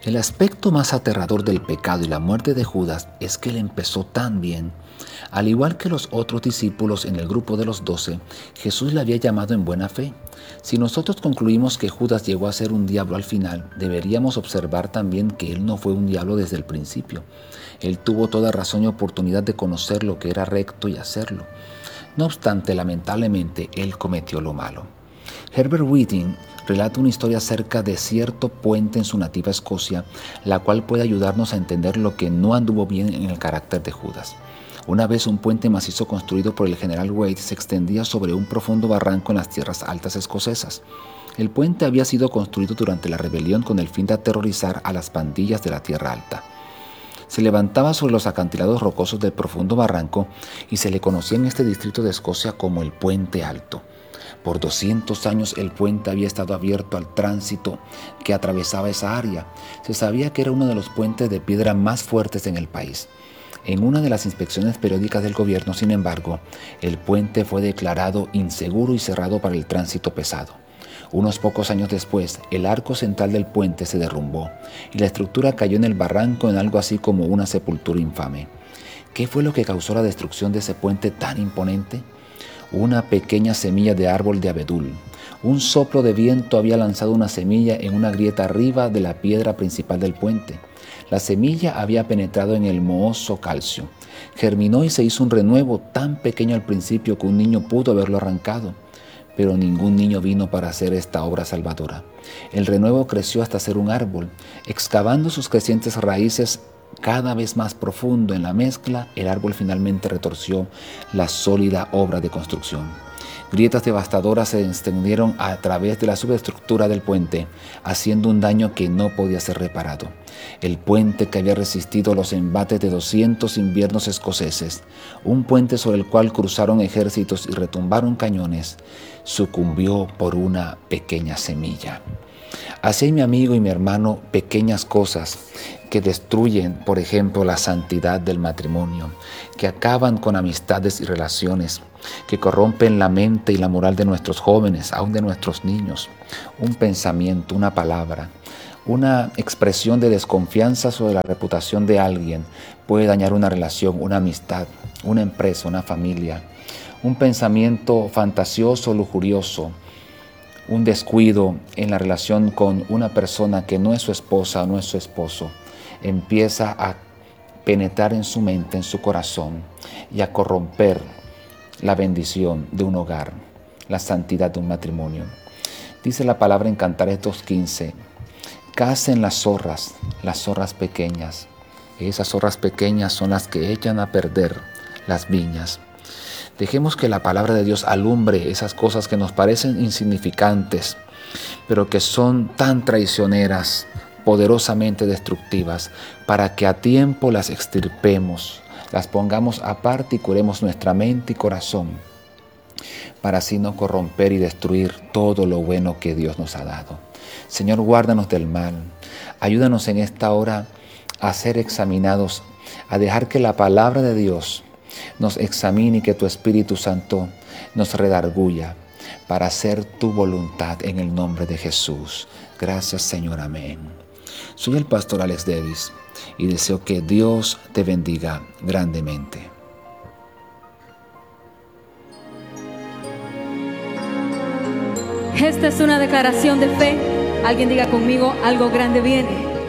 El aspecto más aterrador del pecado y la muerte de Judas es que él empezó tan bien. Al igual que los otros discípulos en el grupo de los 12, Jesús le había llamado en buena fe. Si nosotros concluimos que Judas llegó a ser un diablo al final, deberíamos observar también que él no fue un diablo desde el principio. Él tuvo toda razón y oportunidad de conocer lo que era recto y hacerlo. No obstante, lamentablemente, él cometió lo malo. Herbert Whiting relata una historia acerca de cierto puente en su nativa Escocia, la cual puede ayudarnos a entender lo que no anduvo bien en el carácter de Judas. Una vez un puente macizo construido por el general Wade se extendía sobre un profundo barranco en las tierras altas escocesas. El puente había sido construido durante la rebelión con el fin de aterrorizar a las pandillas de la tierra alta. Se levantaba sobre los acantilados rocosos del profundo barranco y se le conocía en este distrito de Escocia como el Puente Alto. Por 200 años el puente había estado abierto al tránsito que atravesaba esa área. Se sabía que era uno de los puentes de piedra más fuertes en el país. En una de las inspecciones periódicas del gobierno, sin embargo, el puente fue declarado inseguro y cerrado para el tránsito pesado. Unos pocos años después, el arco central del puente se derrumbó y la estructura cayó en el barranco en algo así como una sepultura infame. ¿Qué fue lo que causó la destrucción de ese puente tan imponente? Una pequeña semilla de árbol de abedul. Un soplo de viento había lanzado una semilla en una grieta arriba de la piedra principal del puente. La semilla había penetrado en el mohoso calcio. Germinó y se hizo un renuevo tan pequeño al principio que un niño pudo haberlo arrancado. Pero ningún niño vino para hacer esta obra salvadora. El renuevo creció hasta ser un árbol. Excavando sus crecientes raíces cada vez más profundo en la mezcla, el árbol finalmente retorció la sólida obra de construcción. Grietas devastadoras se extendieron a través de la subestructura del puente, haciendo un daño que no podía ser reparado. El puente que había resistido los embates de 200 inviernos escoceses, un puente sobre el cual cruzaron ejércitos y retumbaron cañones, sucumbió por una pequeña semilla. Así, mi amigo y mi hermano, pequeñas cosas que destruyen, por ejemplo, la santidad del matrimonio, que acaban con amistades y relaciones, que corrompen la mente y la moral de nuestros jóvenes, aún de nuestros niños. Un pensamiento, una palabra, una expresión de desconfianza sobre la reputación de alguien puede dañar una relación, una amistad, una empresa, una familia. Un pensamiento fantasioso, lujurioso, un descuido en la relación con una persona que no es su esposa o no es su esposo, empieza a penetrar en su mente, en su corazón y a corromper la bendición de un hogar, la santidad de un matrimonio. Dice la palabra en Cantares 2:15, cacen las zorras pequeñas. Esas zorras pequeñas son las que echan a perder las viñas. Dejemos que la palabra de Dios alumbre esas cosas que nos parecen insignificantes, pero que son tan traicioneras, poderosamente destructivas, para que a tiempo las extirpemos, las pongamos aparte y curemos nuestra mente y corazón, para así no corromper y destruir todo lo bueno que Dios nos ha dado. Señor, guárdanos del mal. Ayúdanos en esta hora a ser examinados, a dejar que la palabra de Dios nos examine y que tu Espíritu Santo nos redarguya para hacer tu voluntad en el nombre de Jesús. Gracias, Señor. Amén. Soy el pastor Alex Davis y deseo que Dios te bendiga grandemente. Esta es una declaración de fe. Alguien diga conmigo, algo grande viene.